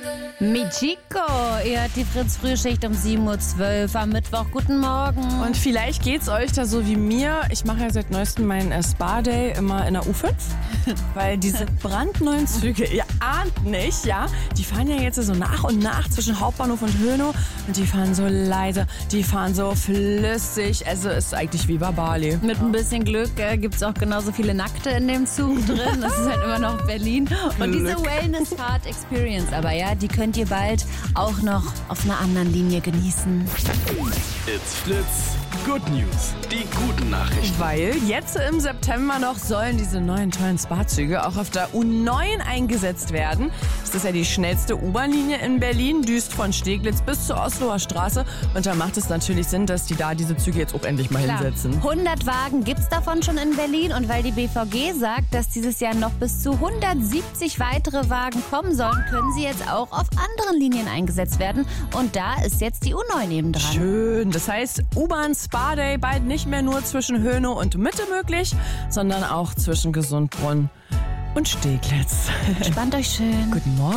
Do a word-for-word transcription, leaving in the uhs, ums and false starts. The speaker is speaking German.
Michiko, ihr hört die Fritz-Frühschicht um sieben Uhr zwölf am Mittwoch. Guten Morgen. Und vielleicht geht's euch da so wie mir. Ich mache ja seit neuestem meinen äh, Spa-Day immer in der U fünf, weil diese brandneuen Züge, ihr ahnt nicht, ja, die fahren ja jetzt so nach und nach zwischen Hauptbahnhof und Hönow und die fahren so leise, die fahren so flüssig, also ist eigentlich wie bei Bali. Mit ein bisschen Glück äh, gibt es auch genauso viele Nackte in dem Zug drin. Das ist halt immer noch Berlin. Und diese Wellness-Fahrt-Experience aber, ja, die könnt ihr bald auch noch auf einer anderen Linie genießen. It's Fritz. Good News. Die guten Nachrichten. Weil jetzt im September noch sollen diese neuen tollen Spa-Züge auch auf der U neun eingesetzt werden. Das ist ja die schnellste U-Bahn-Linie in Berlin, düst von Steglitz bis zur Osloer Straße. Und da macht es natürlich Sinn, dass die da diese Züge jetzt auch endlich mal Klar. hinsetzen. hundert Wagen gibt es davon schon in Berlin. Und weil die B V G sagt, dass dieses Jahr noch bis zu hundertsiebzig weitere Wagen kommen sollen, können sie jetzt auch auf anderen Linien eingesetzt werden. Und da ist jetzt die U neun eben dran. Schön. Das heißt, U-Bahn Spa Day bald nicht mehr nur zwischen Hönow und Mitte möglich, sondern auch zwischen Gesundbronn und Steglitz. Entspannt euch schön. Guten Morgen.